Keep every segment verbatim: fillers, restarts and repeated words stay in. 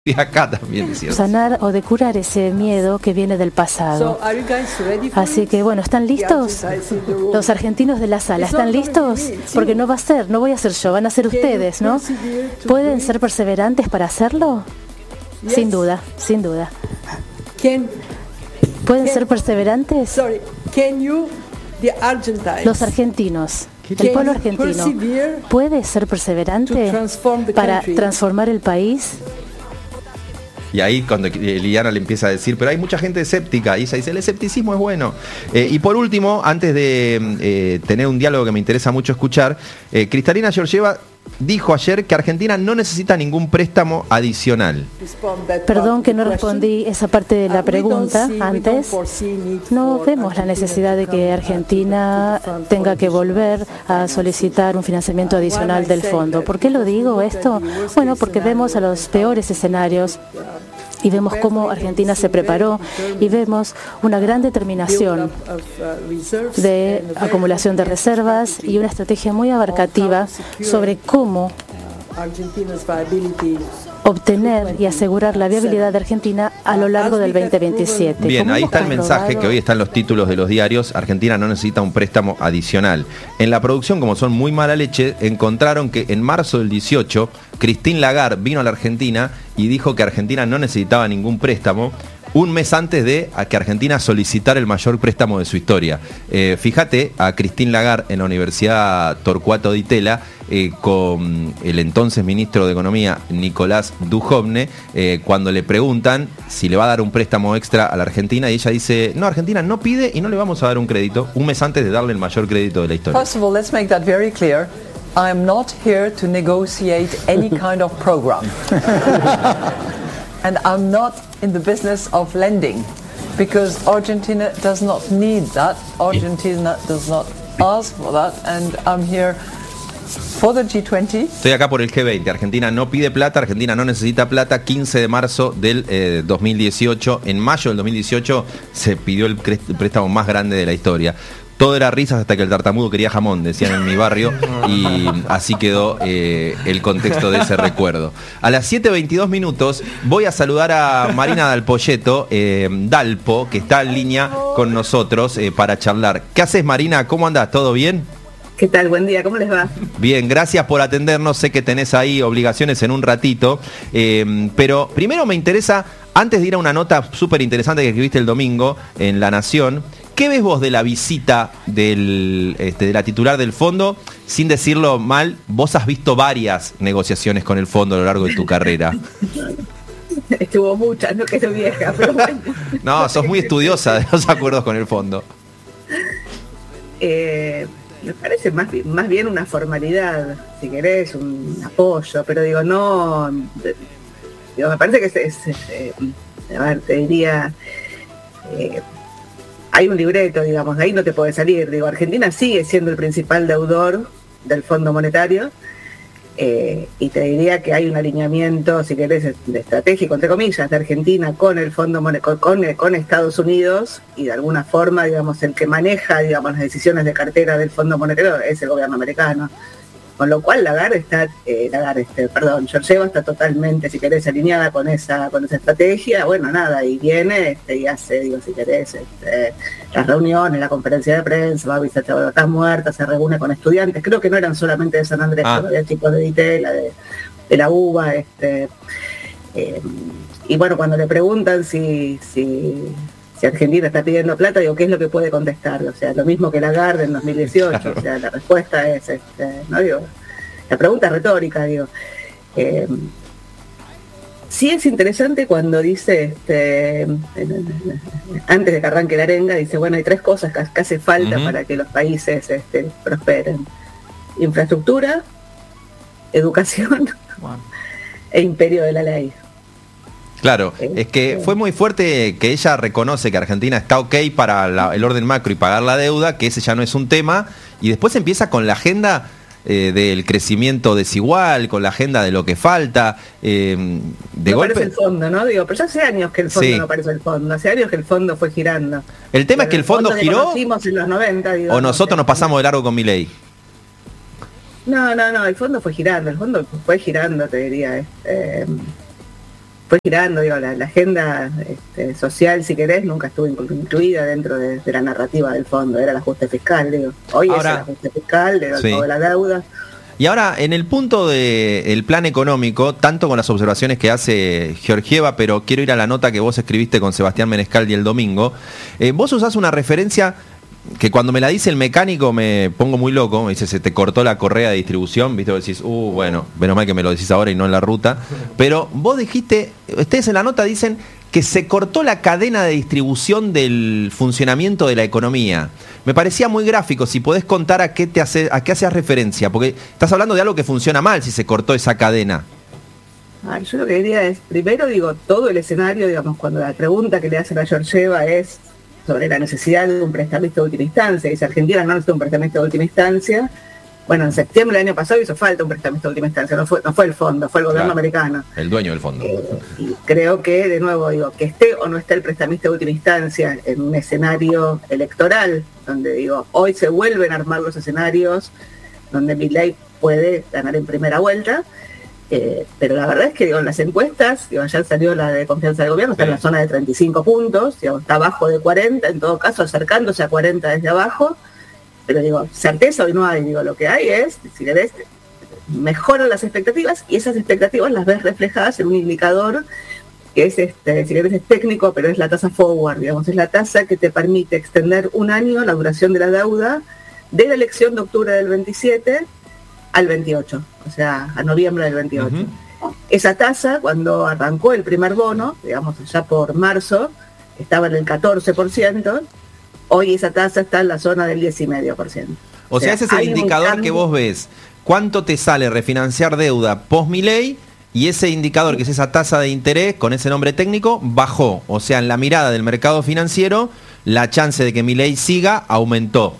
Y acá también es cierto. Sanar o de curar ese miedo que viene del pasado. Así que bueno, ¿están listos? Los argentinos de la sala, ¿están listos? Porque no va a ser, no voy a ser yo, van a ser ustedes, ¿no? ¿Pueden ser perseverantes para hacerlo? Sin duda, sin duda. ¿Pueden ser perseverantes? Los argentinos. El pueblo argentino puede ser perseverante para transformar el país. Y ahí cuando Liliana le empieza a decir, pero hay mucha gente escéptica, y ella dice, el escepticismo es bueno. Eh, y por último, antes de eh, tener un diálogo que me interesa mucho escuchar, eh, Kristalina Georgieva dijo ayer que Argentina no necesita ningún préstamo adicional. Perdón que no respondí esa parte de la pregunta antes. No vemos la necesidad de que Argentina tenga que volver a solicitar un financiamiento adicional del fondo. ¿Por qué lo digo esto? Bueno, porque vemos a los peores escenarios y vemos cómo Argentina se preparó y vemos una gran determinación de acumulación de reservas y una estrategia muy abarcativa sobre cómo obtener y asegurar la viabilidad de Argentina a lo largo del veinte veintisiete. Bien, ahí está el mensaje que hoy está en los títulos de los diarios. Argentina no necesita un préstamo adicional. En la producción, como son muy mala leche, encontraron que en marzo del dieciocho, Christine Lagarde vino a la Argentina y dijo que Argentina no necesitaba ningún préstamo, un mes antes de a que Argentina solicitara el mayor préstamo de su historia. Eh, fíjate a Christine Lagarde en la Universidad Torcuato Di Tella eh, con el entonces ministro de Economía, Nicolás Dujovne, eh, cuando le preguntan si le va a dar un préstamo extra a la Argentina, y ella dice, no, Argentina no pide y no le vamos a dar un crédito, un mes antes de darle el mayor crédito de la historia. First of all, let's make that very clear. I am not here to negotiate any kind of program. And I'm not in the business of lending, because Argentina does not need that. Argentina does not ask for that, and I'm here for the G veinte. Estoy acá por el G veinte. Argentina no pide plata, Argentina no necesita plata. quince de marzo del eh, dos mil dieciocho. En mayo del dos mil dieciocho se pidió el préstamo más grande de la historia. Todo era risas hasta que el tartamudo quería jamón, decían en mi barrio, y así quedó eh, el contexto de ese recuerdo. A las siete veintidós minutos voy a saludar a Marina Dalpolleto, eh, Dalpo, que está en línea con nosotros eh, para charlar. ¿Qué haces, Marina? ¿Cómo andás? ¿Todo bien? ¿Qué tal? Buen día, ¿cómo les va? Bien, gracias por atendernos. Sé que tenés ahí obligaciones en un ratito, eh, pero primero me interesa, antes de ir a una nota súper interesante que escribiste el domingo en La Nación, ¿qué ves vos de la visita del, este, de la titular del fondo? Sin decirlo mal, vos has visto varias negociaciones con el fondo a lo largo de tu carrera. Estuvo muchas, no quedó vieja, pero bueno. No, sos muy estudiosa de los acuerdos con el fondo. Eh, me parece más, más bien una formalidad, si querés, un apoyo, pero digo, no... Digo, me parece que es... es, es eh, a ver, te diría... Eh, hay un libreto, digamos, de ahí no te puede salir. Digo, Argentina sigue siendo el principal deudor del Fondo Monetario eh, y te diría que hay un alineamiento, si querés, de estratégico, entre comillas, de Argentina con el Fondo Monetario, con, con, con Estados Unidos, y de alguna forma, digamos, el que maneja, digamos, las decisiones de cartera del Fondo Monetario es el gobierno americano. Con lo cual Lagarde está, eh, Lagarde, este, perdón, Georgieva está totalmente, si querés, alineada con esa, con esa estrategia. Bueno, nada, y viene este, y hace, digo, si querés, este, las reuniones, la conferencia de prensa, va a visitar a Estás Muerta, se reúne con estudiantes, creo que no eran solamente de San Andrés, ah. había chicos de Di Tella, de, de la U B A, este, eh, y bueno, cuando le preguntan si, si si Argentina está pidiendo plata, digo, ¿qué es lo que puede contestar? O sea, lo mismo que Lagarde en dos mil dieciocho, claro. O sea, la respuesta es, este, no digo, la pregunta es retórica, digo. Eh, sí es interesante cuando dice, este, antes de que arranque la arenga, dice, bueno, hay tres cosas que, que hace falta uh-huh. para que los países este, prosperen. Infraestructura, educación wow. e imperio de la ley. Claro, es que fue muy fuerte que ella reconoce que Argentina está ok para la, el orden macro y pagar la deuda, que ese ya no es un tema, y después empieza con la agenda eh, del crecimiento desigual, con la agenda de lo que falta. Eh, de no golpe aparece el fondo, ¿no? Digo, pero ya hace años que el fondo sí. no aparece el fondo, hace años que el fondo fue girando. El tema pero es que el fondo, fondo giró, en los noventa, digo, o nosotros nos pasamos de largo con Milei. No, no, no, el fondo fue girando, el fondo fue girando, te diría. Eh, fue girando, digo, la, la agenda este, social, si querés, nunca estuvo incluida dentro de, de la narrativa del fondo, era el ajuste fiscal, digo. Hoy Ahora, es el ajuste fiscal, de, sí. de la deuda. Y ahora, en el punto del plan económico, tanto con las observaciones que hace Georgieva, pero quiero ir a la nota que vos escribiste con Sebastián Menescaldi el domingo, eh, vos usás una referencia que cuando me la dice el mecánico me pongo muy loco, me dice, se te cortó la correa de distribución, viste, vos decís, uh, bueno, menos mal que me lo decís ahora y no en la ruta, pero vos dijiste, ustedes en la nota dicen que se cortó la cadena de distribución del funcionamiento de la economía. Me parecía muy gráfico, si podés contar a qué te hace, a qué hacías referencia, porque estás hablando de algo que funciona mal si se cortó esa cadena. Ah, yo lo que diría es, primero digo, todo el escenario, digamos, cuando la pregunta que le hacen a Georgieva es sobre la necesidad de un prestamista de última instancia, dice Argentina no necesita un prestamista de última instancia. Bueno, en septiembre del año pasado hizo falta un prestamista de última instancia, no fue, no fue el fondo, fue el gobierno claro, americano. El dueño del fondo. Eh, y creo que, de nuevo, digo, que esté o no esté el prestamista de última instancia en un escenario electoral, donde digo, hoy se vuelven a armar los escenarios donde Milei puede ganar en primera vuelta. Eh, pero la verdad es que digo, en las encuestas, digo, ya salió la de confianza del gobierno, está sí. en la zona de treinta y cinco puntos, digo, está abajo de cuarenta, en todo caso acercándose a cuarenta desde abajo, pero digo, certeza hoy no hay, digo, lo que hay es, si querés, mejoran las expectativas y esas expectativas las ves reflejadas en un indicador que es, este, si querés, es técnico, pero es la tasa forward, digamos, es la tasa que te permite extender un año la duración de la deuda de la elección de octubre del veintisiete al veintiocho, o sea, a noviembre del veintiocho. Uh-huh. Esa tasa, cuando arrancó el primer bono, digamos, ya por marzo, estaba en el catorce por ciento, hoy esa tasa está en la zona del diez coma cinco por ciento. O, o sea, sea, ese es el indicador que vos ves. ¿Cuánto te sale refinanciar deuda post-Milei? Y ese indicador, que es esa tasa de interés, con ese nombre técnico, bajó. O sea, en la mirada del mercado financiero, la chance de que Milei siga aumentó.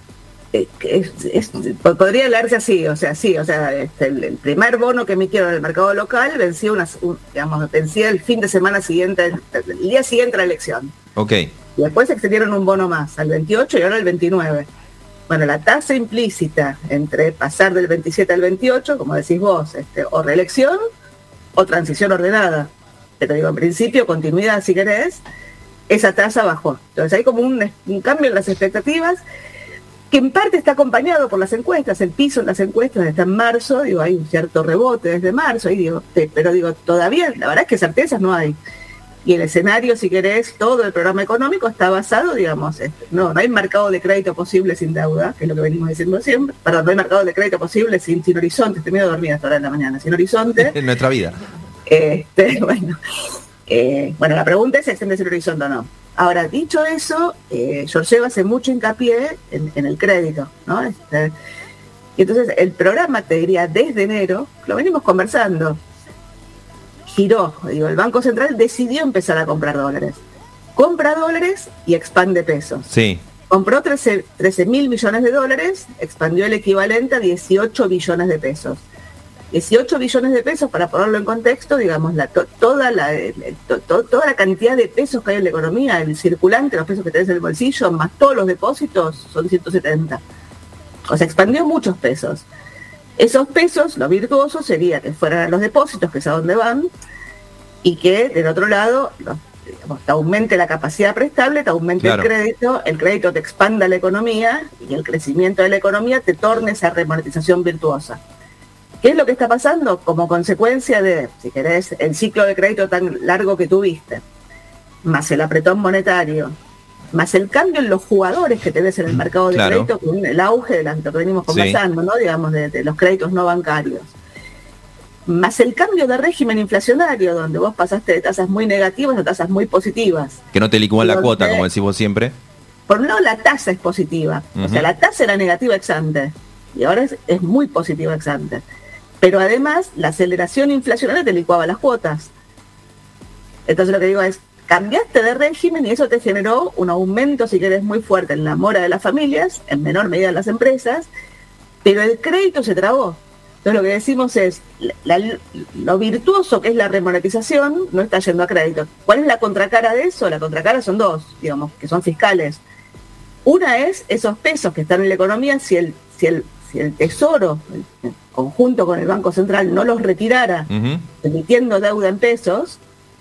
Es, es, podría hablarse así, o sea, sí, o sea, este, el, el primer bono que emitieron en el mercado local vencía, unas, un, digamos, vencía el fin de semana siguiente, el día siguiente a la elección. Ok. Y después extendieron un bono más, al veintiocho y ahora al veintinueve. Bueno, la tasa implícita entre pasar del veintisiete al veintiocho, como decís vos, este, o reelección o transición ordenada. Pero digo, en principio, continuidad, si querés, esa tasa bajó. Entonces hay como un, un cambio en las expectativas, que en parte está acompañado por las encuestas, el piso en las encuestas está en marzo, digo, hay un cierto rebote desde marzo, y digo, pero digo, todavía, la verdad es que certezas no hay. Y el escenario, si querés, todo el programa económico está basado, digamos, este, no, no hay mercado de crédito posible sin deuda, que es lo que venimos diciendo siempre, perdón, no hay mercado de crédito posible sin, sin horizonte, estoy medio dormida hasta ahora en la mañana, sin horizonte. En nuestra vida. Este, bueno, eh, bueno, la pregunta es si extiende el horizonte o no. Ahora, dicho eso, eh, Georgieva hace mucho hincapié en, en el crédito, ¿no? Este, y entonces el programa, te diría, desde enero, lo venimos conversando, giró, digo, el Banco Central decidió empezar a comprar dólares. Compra dólares y expande pesos. Sí. Compró trece mil millones de dólares, expandió el equivalente a dieciocho billones de pesos. dieciocho billones de pesos, para ponerlo en contexto, digamos, la, to, toda, la, el, to, to, toda la cantidad de pesos que hay en la economía, el circulante, los pesos que tenés en el bolsillo, más todos los depósitos, son ciento setenta. O sea, expandió muchos pesos. Esos pesos, lo virtuoso sería que fueran a los depósitos, que es a donde van, y que, del otro lado, los, digamos, te aumente la capacidad prestable, te aumente claro. el crédito, el crédito te expanda la economía, y el crecimiento de la economía te torne esa remonetización virtuosa. ¿Qué es lo que está pasando? Como consecuencia de, si querés, el ciclo de crédito tan largo que tuviste, más el apretón monetario, más el cambio en los jugadores que tenés en el mercado de claro. crédito, con el auge de lo que venimos conversando, sí. ¿no? Digamos, de, de los créditos no bancarios, más el cambio de régimen inflacionario, donde vos pasaste de tasas muy negativas a tasas muy positivas. Que no te licúan la cuota, como decís vos siempre. Por un lado, la tasa es positiva, uh-huh. o sea, la tasa era negativa ex ante, y ahora es, es muy positiva ex ante. Pero además, la aceleración inflacionaria te licuaba las cuotas. Entonces lo que digo es, cambiaste de régimen y eso te generó un aumento, si querés, muy fuerte en la mora de las familias, en menor medida en las empresas, pero el crédito se trabó. Entonces lo que decimos es, la, la, lo virtuoso que es la remonetización no está yendo a crédito. ¿Cuál es la contracara de eso? La contracara son dos, digamos, que son fiscales. Una es esos pesos que están en la economía, si el, si el, si el Tesoro, el, conjunto con el Banco Central, no los retirara, uh-huh. emitiendo deuda en pesos,